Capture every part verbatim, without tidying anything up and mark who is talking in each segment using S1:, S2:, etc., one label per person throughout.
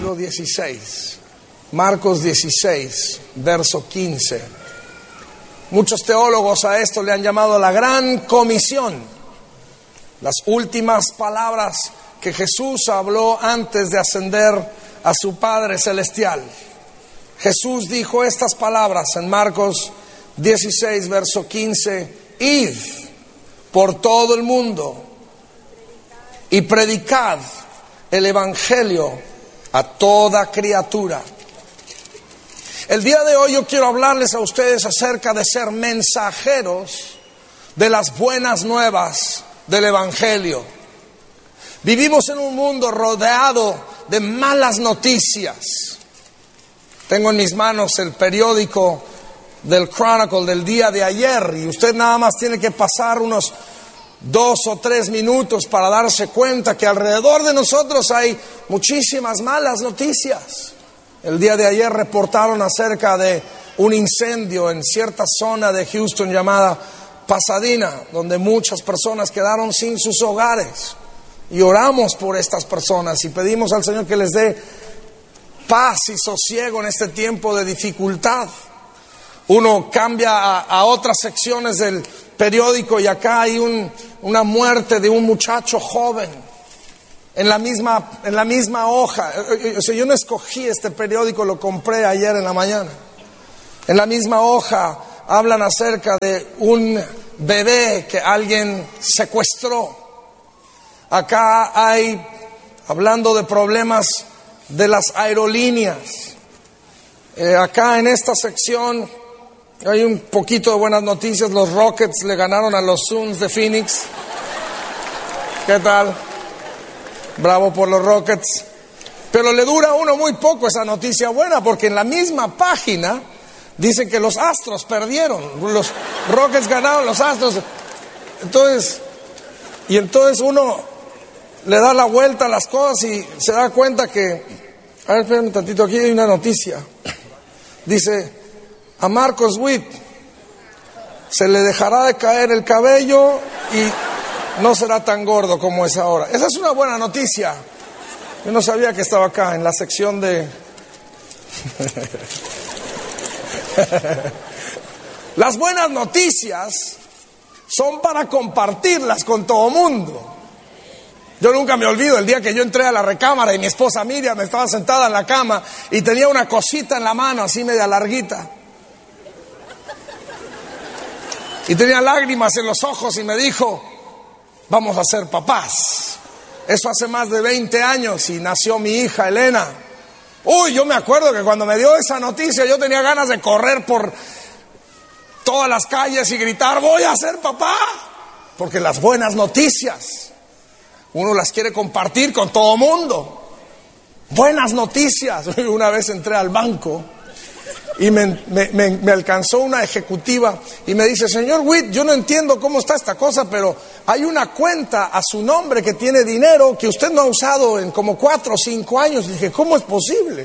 S1: capítulo dieciséis, Marcos dieciséis, verso quince. Muchos teólogos a esto le han llamado la gran comisión, las últimas palabras que Jesús habló antes de ascender a su Padre Celestial. Jesús dijo estas palabras en Marcos dieciséis, verso quince: id por todo el mundo y predicad el evangelio a toda criatura. El día de hoy yo quiero hablarles a ustedes acerca de ser mensajeros de las buenas nuevas del evangelio. Vivimos en un mundo rodeado de malas noticias. Tengo en mis manos el periódico del Chronicle del día de ayer y usted nada más tiene que pasar unos dos o tres minutos para darse cuenta que alrededor de nosotros hay muchísimas malas noticias. El día de ayer reportaron acerca de un incendio en cierta zona de Houston llamada Pasadena, donde muchas personas quedaron sin sus hogares. Y oramos por estas personas y pedimos al Señor que les dé paz y sosiego en este tiempo de dificultad. Uno cambia a, a otras secciones del periódico y acá hay un, una muerte de un muchacho joven en la misma, en la misma hoja. O sea, yo no escogí este periódico, lo compré ayer en la mañana. En la misma hoja hablan acerca de un bebé que alguien secuestró. Acá hay, hablando de problemas de las aerolíneas. Eh, acá en esta sección hay un poquito de buenas noticias. Los Rockets le ganaron a los Suns de Phoenix. ¿Qué tal? Bravo por los Rockets. Pero le dura a uno muy poco esa noticia buena, porque en la misma página dicen que los Astros perdieron. Los Rockets ganaron, los Astros. Entonces, y entonces uno le da la vuelta a las cosas y se da cuenta que, a ver, espérame un tantito, aquí hay una noticia. Dice: a Marcos Witt se le dejará de caer el cabello y no será tan gordo como es ahora. Esa es una buena noticia. Yo no sabía que estaba acá en la sección de... Las buenas noticias son para compartirlas con todo mundo. Yo nunca me olvido el día que yo entré a la recámara y mi esposa Miriam estaba sentada en la cama y tenía una cosita en la mano así media larguita. Y tenía lágrimas en los ojos y me dijo: vamos a ser papás. Eso hace más de veinte años y nació mi hija Elena. Uy, yo me acuerdo que cuando me dio esa noticia yo tenía ganas de correr por todas las calles y gritar: voy a ser papá. Porque las buenas noticias uno las quiere compartir con todo mundo. Buenas noticias. Una vez entré al banco y me, me, me, me alcanzó una ejecutiva y me dice: señor Witt, yo no entiendo cómo está esta cosa, pero hay una cuenta a su nombre que tiene dinero que usted no ha usado en como cuatro o cinco años. Y dije: ¿cómo es posible?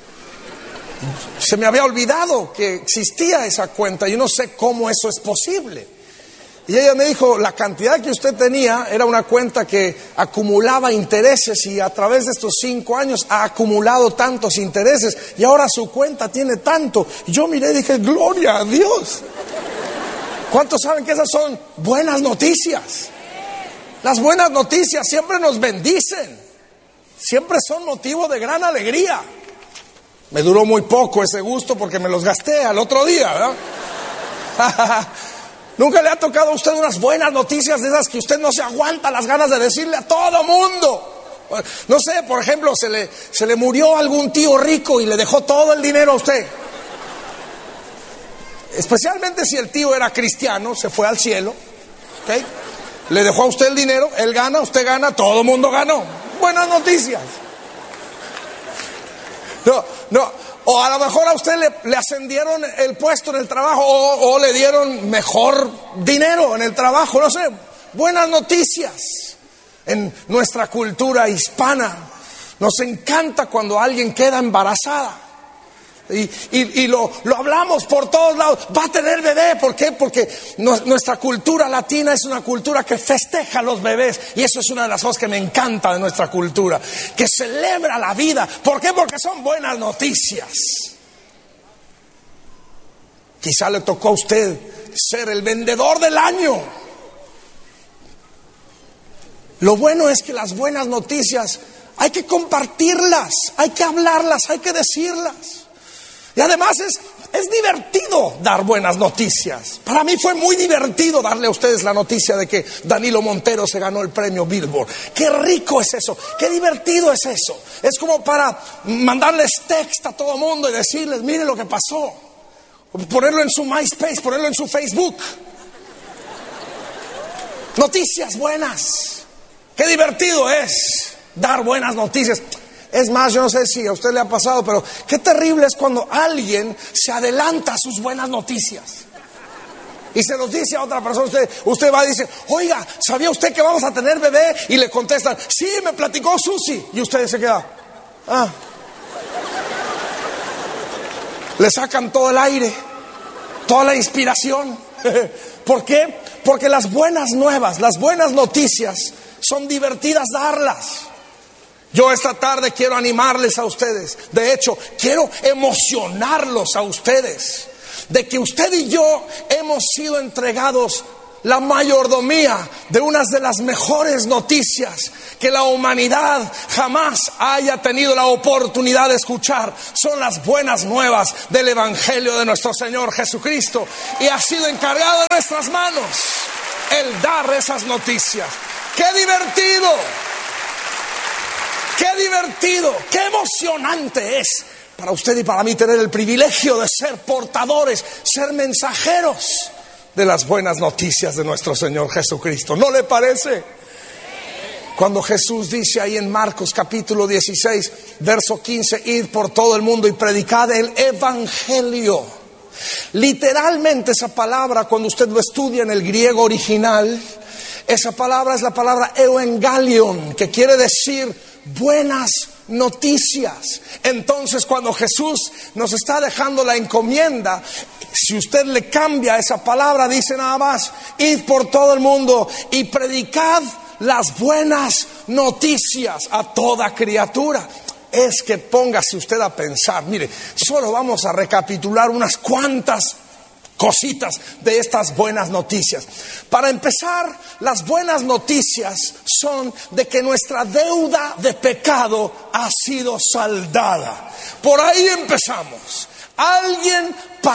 S1: Se me había olvidado que existía esa cuenta. Yo no sé cómo eso es posible. Y ella me dijo: la cantidad que usted tenía era una cuenta que acumulaba intereses y a través de estos cinco años ha acumulado tantos intereses y ahora su cuenta tiene tanto. Y yo miré y dije: gloria a Dios. ¿Cuántos saben que esas son buenas noticias? Las buenas noticias siempre nos bendicen, siempre son motivo de gran alegría. Me duró muy poco ese gusto porque me los gasté al otro día, ¿verdad? ¿Nunca le ha tocado a usted unas buenas noticias de esas que usted no se aguanta las ganas de decirle a todo mundo? No sé, por ejemplo, se le, se le murió algún tío rico y le dejó todo el dinero a usted. Especialmente si el tío era cristiano, se fue al cielo, ¿okay? Le dejó a usted el dinero, él gana, usted gana, todo el mundo ganó. Buenas noticias. No, no. O a lo mejor a usted le, le ascendieron el puesto en el trabajo o, o le dieron mejor dinero en el trabajo, no sé. Buenas noticias. En nuestra cultura hispana nos encanta cuando alguien queda embarazada. Y, y, y lo, lo hablamos por todos lados. Va a tener bebé. ¿Por qué? Porque no, nuestra cultura latina es una cultura que festeja a los bebés. Y eso es una de las cosas que me encanta de nuestra cultura, que celebra la vida. ¿Por qué? Porque son buenas noticias. Quizá le tocó a usted ser el vendedor del año. Lo bueno es que las buenas noticias hay que compartirlas, hay que hablarlas, hay que decirlas. Y además es, es divertido dar buenas noticias. Para mí fue muy divertido darle a ustedes la noticia de que Danilo Montero se ganó el premio Billboard. Qué rico es eso, qué divertido es eso. Es como para mandarles texto a todo mundo y decirles, miren lo que pasó. Ponerlo en su MySpace, ponerlo en su Facebook. Noticias buenas. Qué divertido es dar buenas noticias. Es más, yo no sé si a usted le ha pasado, pero qué terrible es cuando alguien se adelanta a sus buenas noticias y se los dice a otra persona. Usted, usted va y dice, oiga, ¿sabía usted que vamos a tener bebé? Y le contestan, sí, me platicó Susi. Y usted se queda, ah. Le sacan todo el aire, toda la inspiración. ¿Por qué? Porque las buenas nuevas, las buenas noticias son divertidas darlas. Yo esta tarde quiero animarles a ustedes. De hecho, quiero emocionarlos a ustedes de que usted y yo hemos sido entregados la mayordomía de unas de las mejores noticias que la humanidad jamás haya tenido la oportunidad de escuchar. Son las buenas nuevas del Evangelio de nuestro Señor Jesucristo. Y ha sido encargado en nuestras manos el dar esas noticias. ¡Qué divertido! ¡Qué divertido! ¡Qué emocionante es para usted y para mí tener el privilegio de ser portadores, ser mensajeros de las buenas noticias de nuestro Señor Jesucristo? ¿No le parece? Cuando Jesús dice ahí en Marcos capítulo dieciséis, verso quince, id por todo el mundo y predicad el Evangelio. Literalmente esa palabra, cuando usted lo estudia en el griego original, esa palabra es la palabra euangelion, que quiere decir buenas noticias. Entonces, cuando Jesús nos está dejando la encomienda, si usted le cambia esa palabra, dice nada más, id por todo el mundo y predicad las buenas noticias a toda criatura. Es que póngase usted a pensar, mire, solo vamos a recapitular unas cuantas cositas de estas buenas noticias. Para empezar, las buenas noticias son de que nuestra deuda de pecado ha sido saldada. Por ahí empezamos. Alguien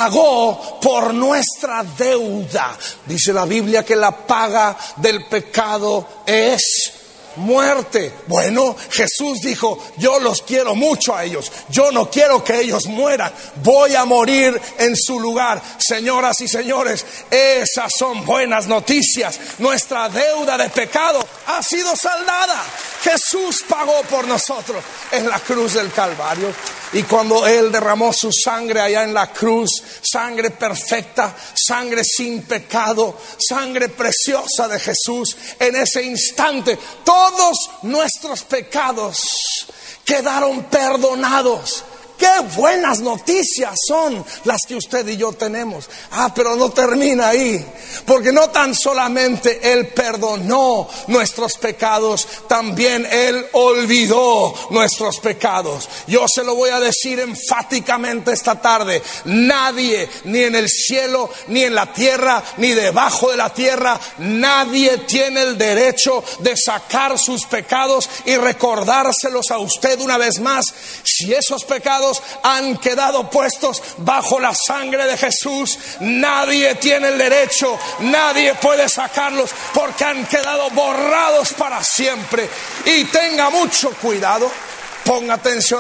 S1: pagó por nuestra deuda. Dice la Biblia que la paga del pecado es muerte. Bueno, Jesús dijo, yo los quiero mucho a ellos, yo no quiero que ellos mueran, voy a morir en su lugar. Señoras y señores, esas son buenas noticias. Nuestra deuda de pecado ha sido saldada. Jesús pagó por nosotros en la cruz del Calvario. Y cuando Él derramó su sangre allá en la cruz, sangre perfecta, sangre sin pecado, sangre preciosa de Jesús, en ese instante todos nuestros pecados quedaron perdonados. ¡Qué buenas noticias son las que usted y yo tenemos! Ah, pero no termina ahí, porque no tan solamente Él perdonó nuestros pecados, también Él olvidó nuestros pecados. Yo se lo voy a decir enfáticamente esta tarde: nadie, ni en el cielo, ni en la tierra, ni debajo de la tierra, nadie tiene el derecho de sacar sus pecados y recordárselos a usted una vez más. Si esos pecados han quedado puestos bajo la sangre de Jesús, nadie tiene el derecho, nadie puede sacarlos, porque han quedado borrados para siempre. Y tenga mucho cuidado, ponga atención